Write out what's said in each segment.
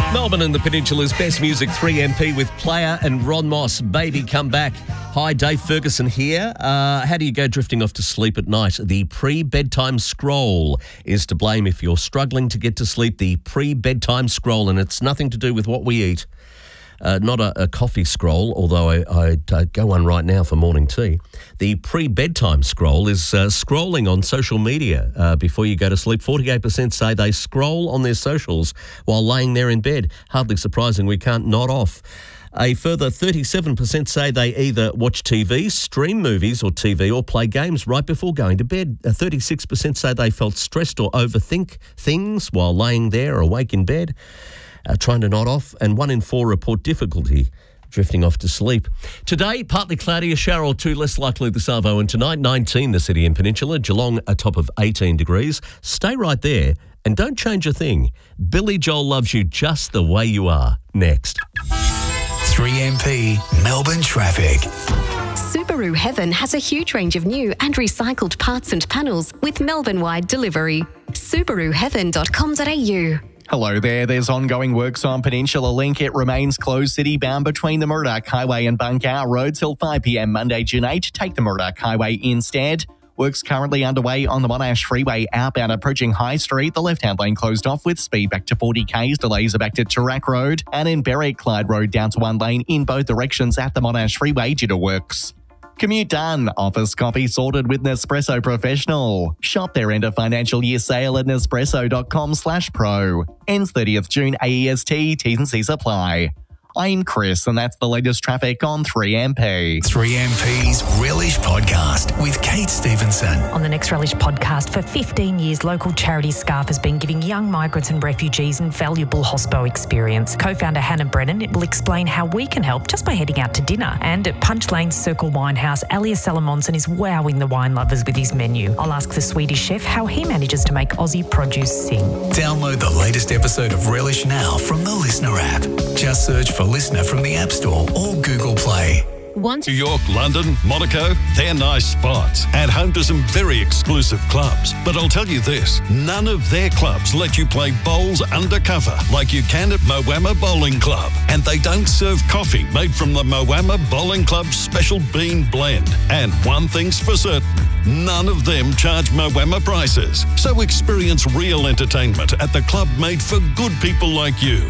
Melbourne and the Peninsula's best music, 3MP with Player and Ron Moss. Baby, come back. Hi, Dave Ferguson here. How do you go drifting off to sleep at night? The pre-bedtime scroll is to blame if you're struggling to get to sleep. The pre-bedtime scroll, and it's nothing to do with what we eat. Not a coffee scroll, although I go one right now for morning tea. The pre-bedtime scroll is scrolling on social media before you go to sleep. 48% say they scroll on their socials while laying there in bed. Hardly surprising we can't nod off. A further 37% say they either watch TV, stream movies or TV, or play games right before going to bed. 36% say they felt stressed or overthink things while laying there awake in bed. Trying to nod off, and 1 in 4 report difficulty drifting off to sleep. Today, partly cloudy, a shower or two less likely this arvo, and tonight 19 the city and peninsula, Geelong a top of 18 degrees. Stay right there and don't change a thing. Billy Joel loves you just the way you are. Next. 3MP Melbourne traffic. Subaru Heaven has a huge range of new and recycled parts and panels with Melbourne-wide delivery. SubaruHeaven.com.au. Hello there. There's ongoing works on Peninsula Link. It remains closed city-bound between the Murdoch Highway and Buncow Road till 5 p.m. Monday, June 8. Take the Murdoch Highway instead. Works currently underway on the Monash Freeway outbound approaching High Street. The left-hand lane closed off with speed back to 40 k's. Delays are back to Toorak Road. And in Berwick, Clyde Road down to one lane in both directions at the Monash Freeway due to works. Commute done. Office coffee sorted with Nespresso Professional. Shop their end of financial year sale at nespresso.com/pro. Ends 30th June AEST. T's and C's apply. I'm Chris, and that's the latest traffic on 3MP. 3MP's Relish Podcast with Kate Stevenson. On the Next Relish Podcast, for 15 years, local charity Scarf has been giving young migrants and refugees invaluable hospo experience. Co-founder Hannah Brennan will explain how we can help just by heading out to dinner. And at Punch Lane's Circle Winehouse, Elias Salamonson is wowing the wine lovers with his menu. I'll ask the Swedish chef how he manages to make Aussie produce sing. Download the latest episode of Relish now from the Listener app. Just search for Listener from the App Store or Google Play. New York, London, Monaco, they're nice spots and home to some very exclusive clubs. But I'll tell you this, none of their clubs let you play bowls undercover like you can at Moama Bowling Club. And they don't serve coffee made from the Moama Bowling Club's special bean blend. And one thing's for certain, none of them charge Moama prices. So experience real entertainment at the club made for good people like you.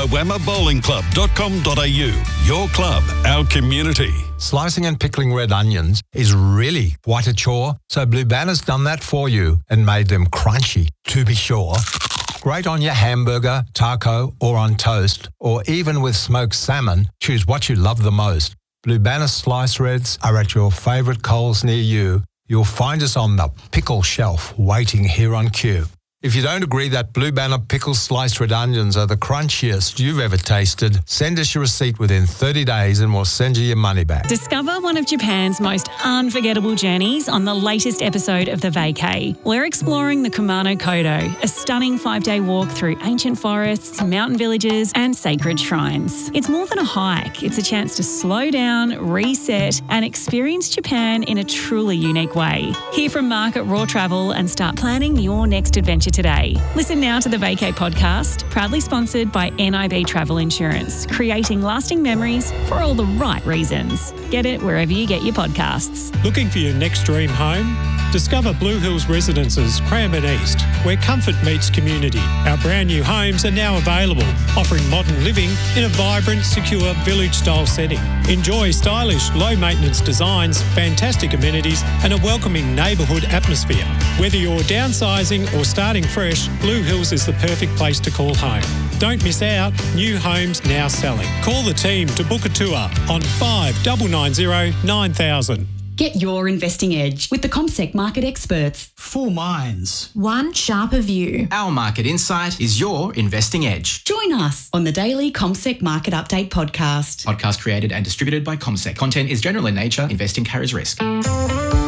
moamabowlingclub.com.au. Your club, our community. Slicing and pickling red onions is really quite a chore, so Blue Banner's done that for you and made them crunchy, to be sure. Great on your hamburger, taco, or on toast, or even with smoked salmon. Choose what you love the most. Blue Banner slice reds are at your favourite Coles near you. You'll find us on the pickle shelf waiting here on cue. If you don't agree that Blue Banner pickle sliced red onions are the crunchiest you've ever tasted, send us your receipt within 30 days and we'll send you your money back. Discover one of Japan's most unforgettable journeys on the latest episode of The Vacay. We're exploring the Kumano Kodo, a stunning 5-day walk through ancient forests, mountain villages and sacred shrines. It's more than a hike. It's a chance to slow down, reset and experience Japan in a truly unique way. Hear from Mark at Raw Travel and start planning your next adventure today. Listen now to the Vacay podcast, proudly sponsored by NIB Travel Insurance, creating lasting memories for all the right reasons. Get it wherever you get your podcasts. Looking for your next dream home? Discover Blue Hills Residences, Cranbourne East, where comfort meets community. Our brand new homes are now available, offering modern living in a vibrant, secure, village-style setting. Enjoy stylish, low-maintenance designs, fantastic amenities and a welcoming neighbourhood atmosphere. Whether you're downsizing or starting fresh, Blue Hills is the perfect place to call home. Don't miss out. New homes now selling. Call the team to book a tour on 5990 9000. Get your investing edge with the CommSec market experts. 4 minds. One sharper view. Our market insight is your investing edge. Join us on the daily CommSec Market Update podcast. Podcast created and distributed by CommSec. Content is general in nature. Investing carries risk.